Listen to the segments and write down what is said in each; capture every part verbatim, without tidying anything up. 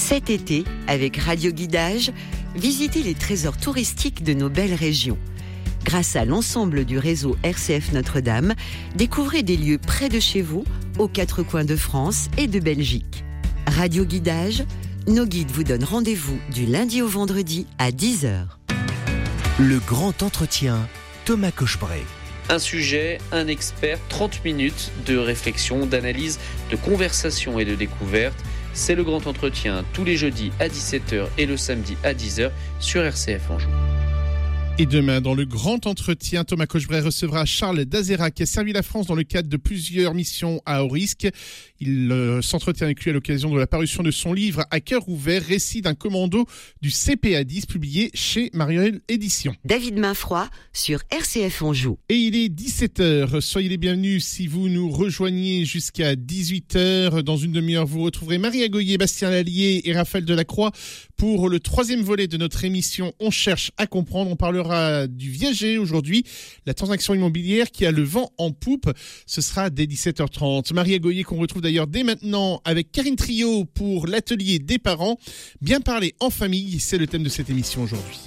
Cet été, avec Radio Guidage, visitez les trésors touristiques de nos belles régions. Grâce à l'ensemble du réseau R C F Notre-Dame, découvrez des lieux près de chez vous, aux quatre coins de France et de Belgique. Radio Guidage, nos guides vous donnent rendez-vous du lundi au vendredi à dix heures. Le grand entretien, Thomas Cochebray. Un sujet, un expert, trente minutes de réflexion, d'analyse, de conversation et de découverte. C'est le grand entretien tous les jeudis à dix-sept heures et le samedi à dix heures sur R C F Anjou. Et demain, dans le grand entretien, Thomas Cochebray recevra Charles Dazera, qui a servi la France dans le cadre de plusieurs missions à haut risque. Il euh, s'entretient avec lui à l'occasion de la parution de son livre « À cœur ouvert, récit d'un commando du C P A dix », publié chez Mariol Éditions. David Mainfroy sur R C F Anjou. Et il est dix-sept heures. Soyez les bienvenus si vous nous rejoignez jusqu'à dix-huit heures. Dans une demi-heure, vous retrouverez Marie Agoyer, Bastien Lallier et Raphaël Delacroix pour le troisième volet de notre émission « On cherche à comprendre ». On parlera du Viager aujourd'hui, la transaction immobilière qui a le vent en poupe. Ce sera dès dix-sept heures trente. Marie Agoyer qu'on retrouve d'ailleurs dès maintenant avec Karine Trio pour l'atelier des parents. Bien parler en famille, c'est le thème de cette émission aujourd'hui.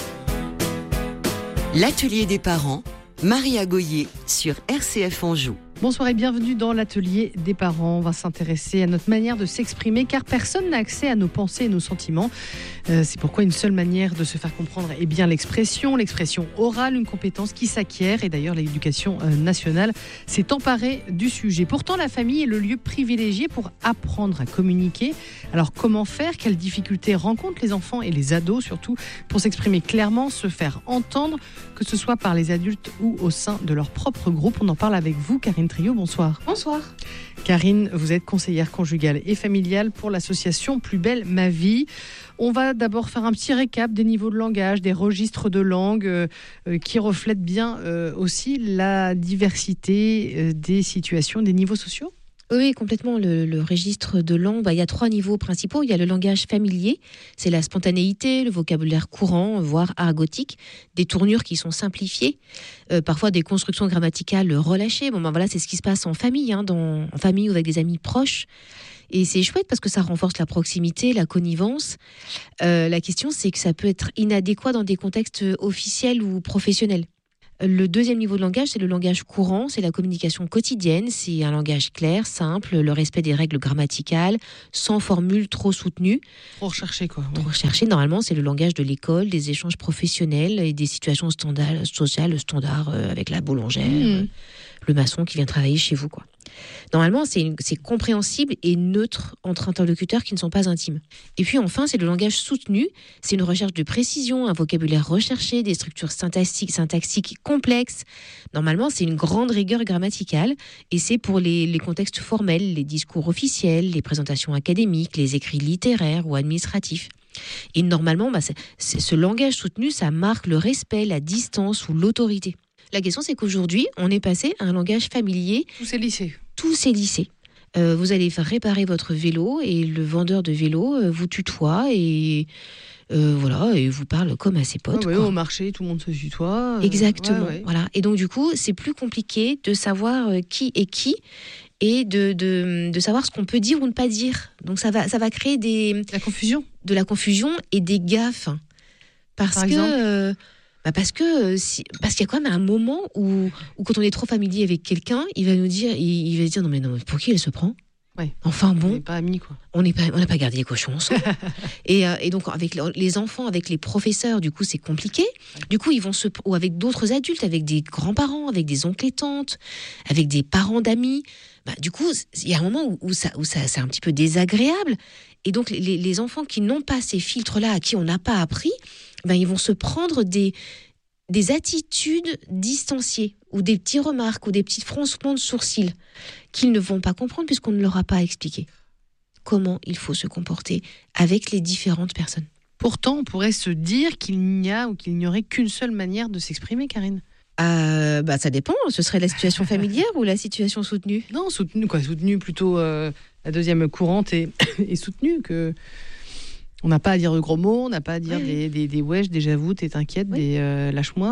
L'atelier des parents, Marie Agoyer sur R C F Anjou. Bonsoir et bienvenue dans l'atelier des parents. On va s'intéresser à notre manière de s'exprimer car personne n'a accès à nos pensées et nos sentiments. Euh, c'est pourquoi une seule manière de se faire comprendre est bien l'expression. L'expression orale, une compétence qui s'acquiert. Et d'ailleurs, l'éducation nationale s'est emparée du sujet. Pourtant, la famille est le lieu privilégié pour apprendre à communiquer. Alors, comment faire ? Quelles difficultés rencontrent les enfants et les ados, surtout pour s'exprimer clairement, se faire entendre, que ce soit par les adultes ou au sein de leur propre groupe ? On en parle avec vous, Karine Trio, bonsoir. Bonsoir. Karine, vous êtes conseillère conjugale et familiale pour l'association Plus Belle Ma Vie. On va d'abord faire un petit récap des niveaux de langage, des registres de langue euh, euh, qui reflètent bien euh, aussi la diversité euh, des situations, des niveaux sociaux. Oui, complètement. Le, le registre de langue, bah, il y a trois niveaux principaux. Il y a le langage familier, c'est la spontanéité, le vocabulaire courant, voire argotique, des tournures qui sont simplifiées, euh, parfois des constructions grammaticales relâchées. Bon, ben voilà, c'est ce qui se passe en famille, hein, dans, en famille ou avec des amis proches. Et c'est chouette parce que ça renforce la proximité, la connivence. Euh, la question, c'est que ça peut être inadéquat dans des contextes officiels ou professionnels. Le deuxième niveau de langage, c'est le langage courant, c'est la communication quotidienne, c'est un langage clair, simple, le respect des règles grammaticales, sans formule trop soutenue. Trop recherché, quoi. Trop recherché, normalement, c'est le langage de l'école, des échanges professionnels et des situations standards, sociales standards euh, avec la boulangère, mmh. euh, le maçon qui vient travailler chez vous, quoi. Normalement, c'est, une, c'est compréhensible et neutre entre interlocuteurs qui ne sont pas intimes. Et puis enfin, c'est le langage soutenu. C'est une recherche de précision, un vocabulaire recherché, des structures syntaxiques, syntaxiques complexes. Normalement, c'est une grande rigueur grammaticale et c'est pour les, les contextes formels, les discours officiels, les présentations académiques, les écrits littéraires ou administratifs. Et normalement, bah, c'est, c'est, ce langage soutenu, ça marque le respect, la distance ou l'autorité. La question, c'est qu'aujourd'hui, on est passé à un langage familier. Tous ces lycées. Tous ces lycées. Euh, vous allez faire réparer votre vélo et le vendeur de vélo euh, vous tutoie et euh, voilà et vous parle comme à ses potes. Ah ouais, au marché, tout le monde se tutoie. Euh, Exactement. Ouais, ouais. Voilà. Et donc du coup, c'est plus compliqué de savoir euh, qui est qui et de, de de savoir ce qu'on peut dire ou ne pas dire. Donc ça va ça va créer des la confusion, de la confusion et des gaffes parce Par que. exemple Euh, Bah parce que si, parce qu'il y a quand même un moment où, où quand on est trop familier avec quelqu'un, il va nous dire, il, il va dire non mais non pour qui elle se prend ? Ouais. Enfin bon, on n'est pas amis quoi. On n'est pas, on n'a pas gardé les cochons ensemble. et, euh, et donc avec les enfants, avec les professeurs, du coup c'est compliqué. Du coup ils vont se, ou avec d'autres adultes, avec des grands-parents, avec des oncles et tantes, avec des parents d'amis. Bah, du coup il y a un moment où, où ça, où ça, c'est un petit peu désagréable. Et donc les, les enfants qui n'ont pas ces filtres-là, à qui on n'a pas appris, ben, ils vont se prendre des, des attitudes distanciées ou des petits remarques ou des petits froncements de sourcils qu'ils ne vont pas comprendre puisqu'on ne leur a pas expliqué comment il faut se comporter avec les différentes personnes. Pourtant, on pourrait se dire qu'il n'y a ou qu'il n'y aurait qu'une seule manière de s'exprimer, Karine. Euh, bah, ça dépend, ce serait la situation familière ou la situation soutenue ? Non, soutenue, quoi, soutenue plutôt euh, la deuxième courante et, et soutenue que... On n'a pas à dire de gros mots, on n'a pas à dire oui, des, oui. des, des wesh, des j'avoue, t'es t'inquiète, oui. des euh, lâche-moi.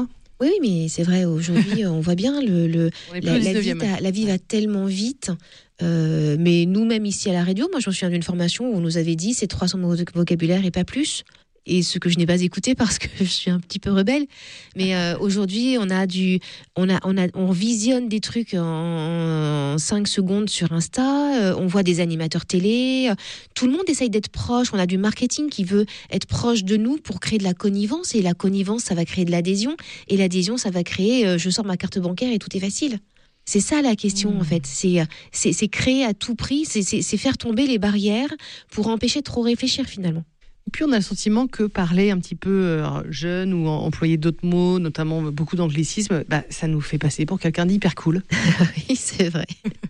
Oui, mais c'est vrai, aujourd'hui, on voit bien, le, le, la, la, vie ta, la vie va tellement vite. Euh, mais nous-mêmes ici à la radio, moi je me souviens d'une formation où on nous avait dit c'est trois cents mots de vocabulaire et pas plus. Et ce que je n'ai pas écouté parce que je suis un petit peu rebelle. Mais euh, aujourd'hui, on a du, on a, on a, on visionne des trucs en, en cinq secondes sur Insta. Euh, on voit des animateurs télé. Euh, tout le monde essaye d'être proche. On a du marketing qui veut être proche de nous pour créer de la connivence. Et la connivence, ça va créer de l'adhésion. Et l'adhésion, ça va créer. Euh, je sors ma carte bancaire et tout est facile. C'est ça la question mmh. en fait. C'est, c'est, c'est créer à tout prix. C'est, c'est, c'est faire tomber les barrières pour empêcher de trop réfléchir finalement. Et puis on a le sentiment que parler un petit peu euh, jeune ou employer d'autres mots, notamment beaucoup d'anglicismes, bah, ça nous fait passer pour quelqu'un d'hyper cool. Oui, c'est vrai.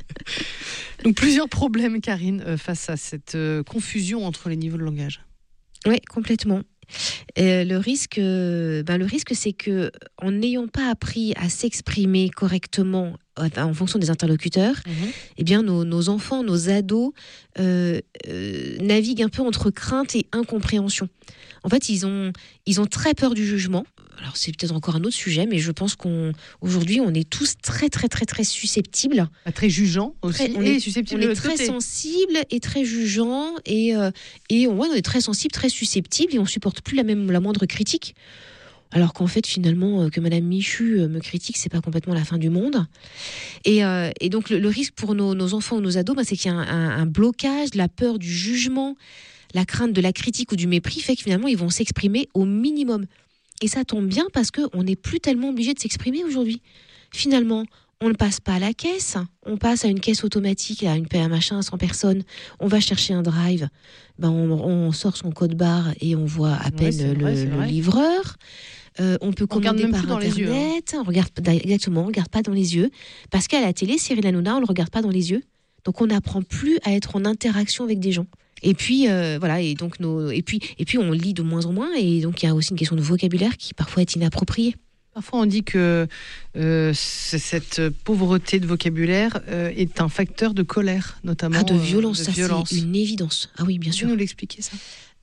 Donc plusieurs problèmes, Karine, euh, face à cette euh, confusion entre les niveaux de langage. Oui, complètement. Euh, le risque, euh, ben le risque, c'est que en n'ayant pas appris à s'exprimer correctement euh, en fonction des interlocuteurs, mmh. eh bien nos, nos enfants, nos ados euh, euh, naviguent un peu entre crainte et incompréhension. En fait, ils ont, ils ont très peur du jugement. Alors c'est peut-être encore un autre sujet, mais je pense qu'aujourd'hui on est tous très très très très susceptibles, très jugeants aussi, très, on et est, susceptibles. On est très sensibles et très jugeants et euh, et on, ouais, on est très sensibles, très susceptibles et on supporte plus la même la moindre critique. Alors qu'en fait finalement que Madame Michu me critique, c'est pas complètement la fin du monde. Et, euh, et donc le, le risque pour nos, nos enfants ou nos ados, bah, c'est qu'il y a un, un, un blocage, la peur du jugement, la crainte de la critique ou du mépris fait que finalement ils vont s'exprimer au minimum. Et ça tombe bien parce qu'on n'est plus tellement obligé de s'exprimer aujourd'hui. Finalement, on ne passe pas à la caisse, on passe à une caisse automatique, à une à un machin à cent personnes, on va chercher un drive, ben on, on sort son code barre et on voit à peine ouais, le, vrai, le livreur. Euh, on peut on commander par Internet, yeux, hein. on regarde, exactement, on ne regarde pas dans les yeux. Parce qu'à la télé, Cyril Hanouna, on ne le regarde pas dans les yeux. Donc on n'apprend plus à être en interaction avec des gens. Et puis euh, voilà, et donc nos, et puis et puis on lit de moins en moins, et donc il y a aussi une question de vocabulaire qui parfois est inappropriée. Parfois on dit que euh, cette pauvreté de vocabulaire euh, est un facteur de colère, notamment. Ah, de violence, euh, de ça violence. C'est une évidence. Ah oui, bien sûr. Vous nous l'expliquer ça.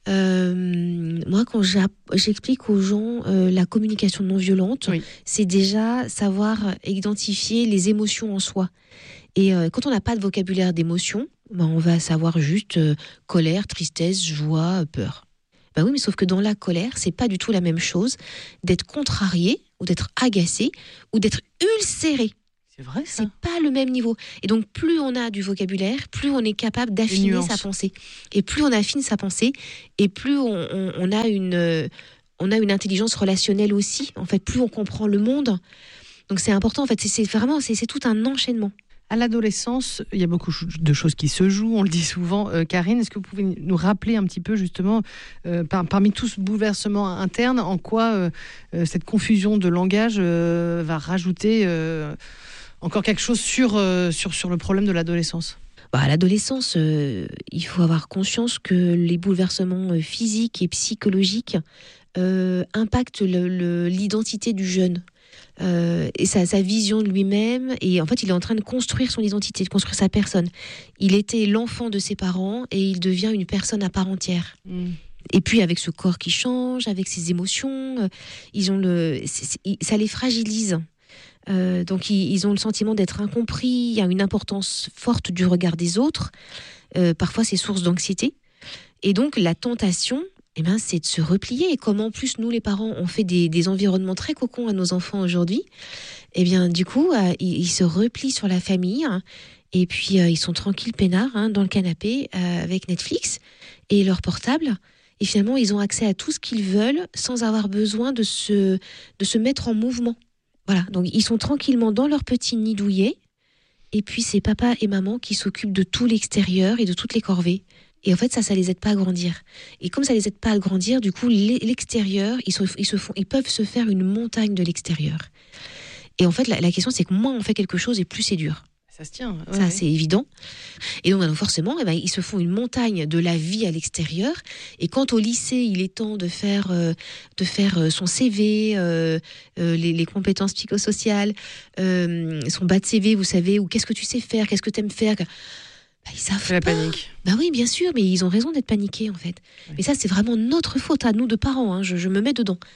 Euh, moi, quand j'explique aux gens euh, la communication non violente, oui. c'est déjà savoir identifier les émotions en soi. Et euh, quand on n'a pas de vocabulaire d'émotion, ben on va savoir juste euh, colère, tristesse, joie, peur. Ben oui, mais sauf que dans la colère, c'est pas du tout la même chose d'être contrarié ou d'être agacé ou d'être ulcéré. C'est vrai, ça. C'est pas le même niveau. Et donc, plus on a du vocabulaire, plus on est capable d'affiner sa pensée. Et plus on affine sa pensée, et plus on, on, on a une, euh, on a une intelligence relationnelle aussi. En fait, plus on comprend le monde. Donc, c'est important. En fait, c'est, c'est vraiment, c'est, c'est tout un enchaînement. À l'adolescence, il y a beaucoup de choses qui se jouent, on le dit souvent. Euh, Karine, est-ce que vous pouvez nous rappeler un petit peu justement, euh, par, parmi tout ce bouleversement interne, en quoi euh, euh, cette confusion de langage euh, va rajouter euh, encore quelque chose sur, euh, sur, sur le problème de l'adolescence ? Bah, à l'adolescence, euh, il faut avoir conscience que les bouleversements euh, physiques et psychologiques euh, impactent le, le, l'identité du jeune. Euh, et sa, sa vision de lui-même, et en fait il est en train de construire son identité, de construire sa personne. Il était l'enfant de ses parents et il devient une personne à part entière. Mmh. Et puis avec ce corps qui change, avec ses émotions, euh, ils ont le, c'est, c'est, ça les fragilise. Euh, donc ils, ils ont le sentiment d'être incompris. Il y a une importance forte du regard des autres. Euh, parfois c'est source d'anxiété. Et donc la tentation, eh ben, c'est de se replier. Et comme en plus, nous, les parents, on fait des, des environnements très cocons à nos enfants aujourd'hui, eh bien, du coup, euh, ils, ils se replient sur la famille, hein, et puis euh, ils sont tranquilles, peinards, hein, dans le canapé, euh, avec Netflix et leur portable. Et finalement, ils ont accès à tout ce qu'ils veulent sans avoir besoin de se, de se mettre en mouvement. Voilà, donc ils sont tranquillement dans leur petit nid douillet, et puis c'est papa et maman qui s'occupent de tout l'extérieur et de toutes les corvées. Et en fait, ça, ça les aide pas à grandir. Et comme ça les aide pas à grandir, du coup, l'extérieur, ils, sont, ils, se font, ils peuvent se faire une montagne de l'extérieur. Et en fait, la, la question, c'est que moins on fait quelque chose et plus c'est dur. Ça se tient. Ouais, ça, ouais. C'est évident. Et donc, forcément, eh ben, ils se font une montagne de la vie à l'extérieur. Et quand au lycée, il est temps de faire, euh, de faire son C V, euh, euh, les, les compétences psychosociales, euh, son bas de C V, vous savez, ou qu'est-ce que tu sais faire, qu'est-ce que tu aimes faire. Bah, ils savent c'est la pas. panique. Bah oui, bien sûr, mais ils ont raison d'être paniqués en fait. Oui. Mais ça, c'est vraiment notre faute à nous de parents. Hein. Je, je me mets dedans.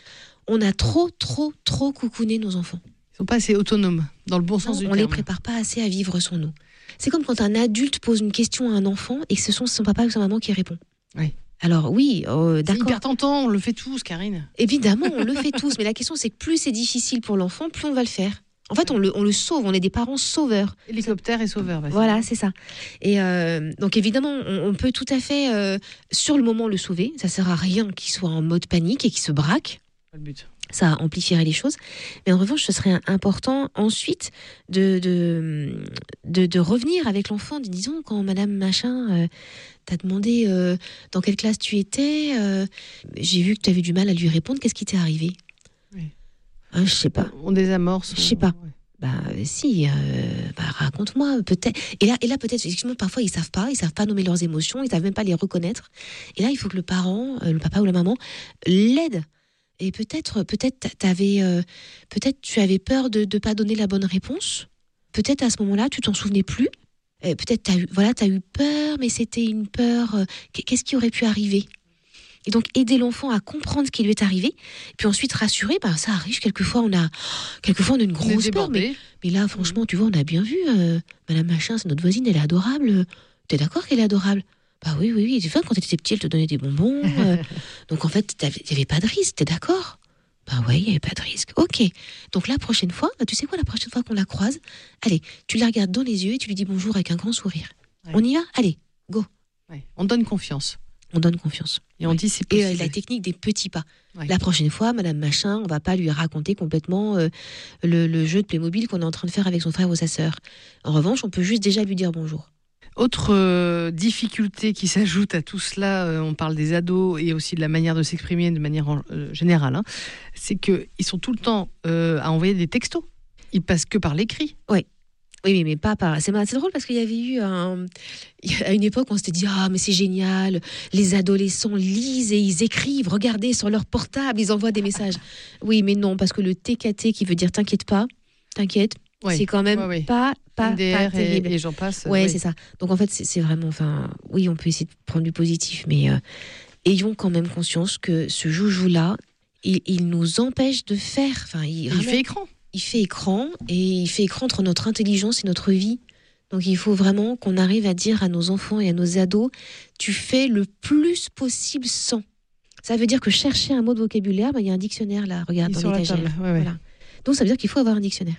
On a trop, trop, trop coucouné nos enfants. Ils sont pas assez autonomes, dans le bon sens Non, du on terme. les prépare pas assez à vivre sans nous. C'est comme quand un adulte pose une question à un enfant et que ce sont son papa ou sa maman qui répond. Oui. Alors oui, euh, C'est d'accord. hyper tentant, on le fait tous, Karine. Évidemment, on le fait tous, mais la question c'est que plus c'est difficile pour l'enfant, plus on va le faire. En fait, on le, on le sauve, on est des parents sauveurs. Hélicoptère et sauveur. Vas-y. Voilà, c'est ça. Et euh, donc évidemment, on, on peut tout à fait, euh, sur le moment, le sauver. Ça sert à rien qu'il soit en mode panique et qu'il se braque. Pas le but. Ça amplifierait les choses. Mais en revanche, ce serait important ensuite de, de, de, de revenir avec l'enfant. Disons, quand Madame Machin euh, t'a demandé euh, dans quelle classe tu étais, euh, j'ai vu que tu avais du mal à lui répondre. Qu'est-ce qui t'est arrivé ? Oui. Ah, je sais pas. On désamorce. Je sais pas. Ouais. Bah si, euh, bah, raconte-moi peut-être. Et là, et là peut-être effectivement parfois ils savent pas, ils savent pas nommer leurs émotions, ils savent même pas les reconnaître. Et là il faut que le parent, euh, le papa ou la maman, l'aide. Et peut-être, peut-être t'avais, euh, peut-être tu avais peur de ne pas donner la bonne réponse. Peut-être à ce moment-là tu t'en souvenais plus. Et peut-être t'as eu, voilà, t'as eu peur, mais c'était une peur. Euh, qu'est-ce qui aurait pu arriver ? Et donc aider l'enfant à comprendre ce qui lui est arrivé, puis ensuite rassurer, ben ça arrive, quelquefois on a, quelquefois on a une On est grosse peur, mais, débordé. mais là franchement tu vois on a bien vu, euh, Madame Machin c'est notre voisine, elle est adorable, t'es d'accord qu'elle est adorable ? Bah oui, oui, oui, tu vois quand t'étais petit elle te donnait des bonbons, euh, donc en fait il n'y avait pas de risque, t'es d'accord ? Bah oui, il n'y avait pas de risque, ok. Donc la prochaine fois, bah, tu sais quoi, la prochaine fois qu'on la croise, allez, tu la regardes dans les yeux et tu lui dis bonjour avec un grand sourire. Ouais. On y va ? Allez, go. Ouais. On donne confiance. On donne confiance. Et on Ouais. dit c'est Et possible. euh, la technique des petits pas. Ouais. La prochaine fois, Madame Machin, on va pas lui raconter complètement euh, le, le jeu de Playmobil qu'on est en train de faire avec son frère ou sa sœur. En revanche, on peut juste déjà lui dire bonjour. Autre euh, difficulté qui s'ajoute à tout cela, euh, on parle des ados et aussi de la manière de s'exprimer de manière en- euh, générale, hein, c'est qu'ils sont tout le temps euh, à envoyer des textos. Ils passent que par l'écrit. Oui, mais, mais pas par... C'est, c'est drôle parce qu'il y avait eu un... À une époque, on s'était dit « Ah, mais c'est génial, les adolescents lisent et ils écrivent, regardez, sur leur portable, ils envoient des messages. » Oui, mais non, parce que le T K T qui veut dire « T'inquiète pas, t'inquiète Ouais. c'est quand même Ouais, ouais. pas, pas, M D pas R terrible. et, et j'en passe. Ouais, oui. c'est ça. Donc en fait, c'est, c'est vraiment, enfin, oui, on peut essayer de prendre du positif, mais euh, ayons quand même conscience que ce joujou-là, il, il nous empêche de faire. Enfin, il, Il vraiment, fait écran. il fait écran et il fait écran entre notre intelligence et notre vie. Donc il faut vraiment qu'on arrive à dire à nos enfants et à nos ados, tu fais le plus possible sans. Ça veut dire que chercher un mot de vocabulaire, ben, il y a un dictionnaire là, regarde, Il est dans sur la l'étagère. table. Ouais, ouais. Voilà. Donc ça veut dire qu'il faut avoir un dictionnaire.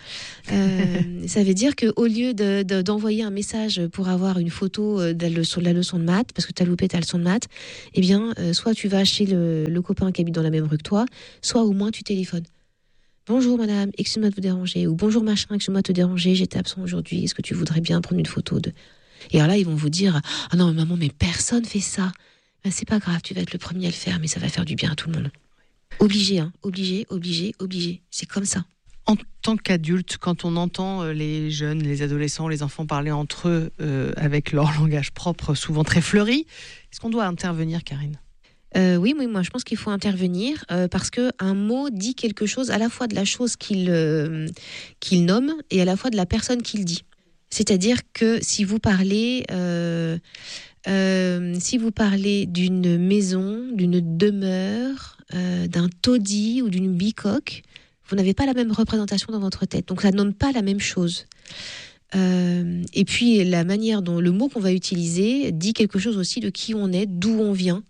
Euh, ça veut dire qu'au lieu de, de, d'envoyer un message pour avoir une photo de la leçon de, la leçon de maths, parce que tu as loupé ta leçon de maths, eh bien, euh, soit tu vas chez le, le copain qui habite dans la même rue que toi, soit au moins tu téléphones. Bonjour madame, excuse-moi de vous déranger. Ou bonjour machin, excuse-moi de te déranger, j'étais absent aujourd'hui, est-ce que tu voudrais bien prendre une photo de... Et alors là, ils vont vous dire, ah non, mais maman, mais personne fait ça. Ben, c'est pas grave, tu vas être le premier à le faire, mais ça va faire du bien à tout le monde. Obligé, hein, obligé, obligé, obligé. C'est comme ça. En tant qu'adulte, quand on entend euh, les jeunes, les adolescents, les enfants parler entre eux euh, avec leur langage propre, souvent très fleuri, est-ce qu'on doit intervenir, Karine ? Euh, oui, oui, moi je pense qu'il faut intervenir euh, parce que un mot dit quelque chose à la fois de la chose qu'il euh, qu'il nomme et à la fois de la personne qu'il dit. C'est-à-dire que si vous parlez, euh, euh, si vous parlez d'une maison, d'une demeure, euh, d'un taudis ou d'une bicoque, vous n'avez pas la même représentation dans votre tête. Donc ça ne nomme pas la même chose. Euh, et puis la manière dont le mot qu'on va utiliser dit quelque chose aussi de qui on est, d'où on vient.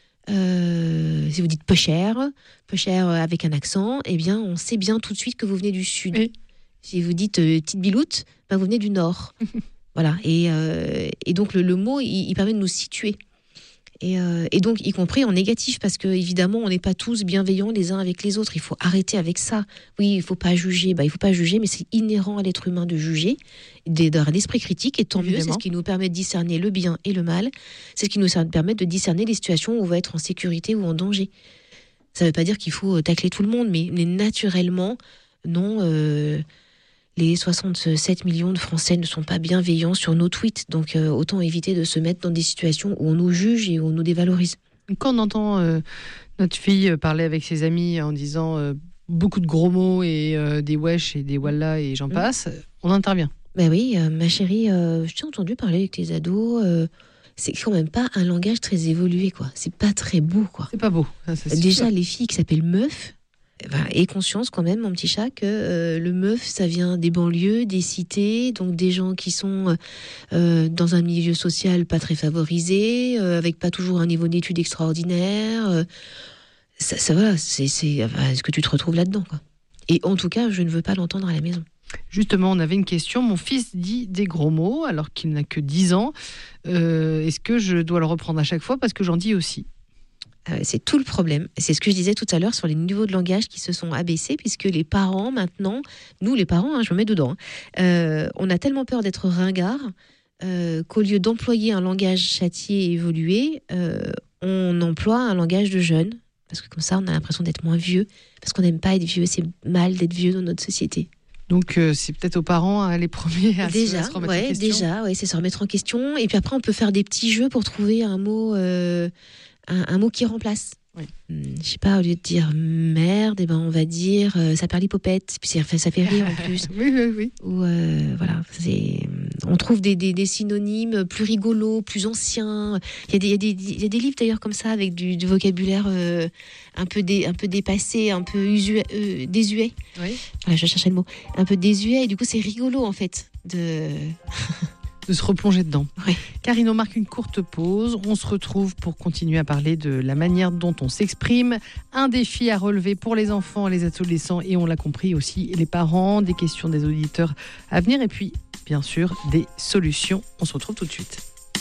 Euh, si vous dites peu cher, peu cher avec un accent, eh bien on sait bien tout de suite que vous venez du sud. Oui. Si vous dites euh, petite biloute, ben, vous venez du nord. Voilà. Et, euh, et donc le, le mot, il, il permet de nous situer. Et, euh, et donc, y compris en négatif, parce que évidemment, on n'est pas tous bienveillants les uns avec les autres. Il faut arrêter avec ça. Oui, il faut pas juger. Bah, il faut pas juger, mais c'est inhérent à l'être humain de juger, d'avoir un esprit critique. Et tant mieux, Évidemment. c'est ce qui nous permet de discerner le bien et le mal. C'est ce qui nous permet de discerner les situations où on va être en sécurité ou en danger. Ça ne veut pas dire qu'il faut tacler tout le monde, mais, mais naturellement, non. Euh, les soixante-sept millions de Français ne sont pas bienveillants sur nos tweets. Donc, euh, autant éviter de se mettre dans des situations où on nous juge et où on nous dévalorise. Quand on entend euh, notre fille parler avec ses amis en disant euh, beaucoup de gros mots et euh, des wesh et des wallah et j'en Mmh. passe, on intervient. Ben oui, euh, ma chérie, euh, je t'ai entendu parler avec tes ados. Euh, c'est quand même pas un langage très évolué, quoi. C'est pas très beau, quoi. C'est pas beau. Ça, ça, c'est Déjà, sûr. les filles qui s'appellent meufs, ben, aie conscience quand même, mon petit chat, que euh, le meuf, ça vient des banlieues, des cités, donc des gens qui sont euh, dans un milieu social pas très favorisé, euh, avec pas toujours un niveau d'études extraordinaire. Euh, ça, ça voilà, c'est, c'est, enfin, est-ce que tu te retrouves là-dedans, quoi. Et en tout cas, je ne veux pas l'entendre à la maison. Justement, on avait une question. Mon fils dit des gros mots alors qu'il n'a que dix ans. Euh, est-ce que je dois le reprendre à chaque fois parce que j'en dis aussi ? Euh, c'est tout le problème. C'est ce que je disais tout à l'heure sur les niveaux de langage qui se sont abaissés, puisque les parents, maintenant, nous les parents, hein, je me mets dedans, hein, euh, on a tellement peur d'être ringard euh, qu'au lieu d'employer un langage châtié et évolué, euh, on emploie un langage de jeune, parce que comme ça, on a l'impression d'être moins vieux, parce qu'on n'aime pas être vieux, c'est mal d'être vieux dans notre société. Donc, euh, c'est peut-être aux parents hein, les premiers à, déjà, se, à se remettre ouais, en question. Déjà, ouais, c'est se remettre en question. Et puis après, on peut faire des petits jeux pour trouver un mot... Euh, Un, un mot qui remplace. Oui. Hum, je sais pas, au lieu de dire merde, eh ben on va dire euh, ça perd l'hypopète. Puis ça fait, ça fait rire en plus. Oui, oui, oui. Ou euh, voilà, c'est, on trouve des, des, des synonymes plus rigolos, plus anciens. Il y a des, il y a des, il y a des livres d'ailleurs comme ça avec du, du vocabulaire euh, un peu dé, un peu dépassé, un peu usuel, euh, désuet. Oui. Voilà, je cherchais le mot. Un peu désuet et du coup c'est rigolo en fait de. De se replonger dedans. Oui. Karine, on marque une courte pause. On se retrouve pour continuer à parler de la manière dont on s'exprime. Un défi à relever pour les enfants, les adolescents et on l'a compris aussi les parents, des questions des auditeurs à venir et puis bien sûr des solutions. On se retrouve tout de suite.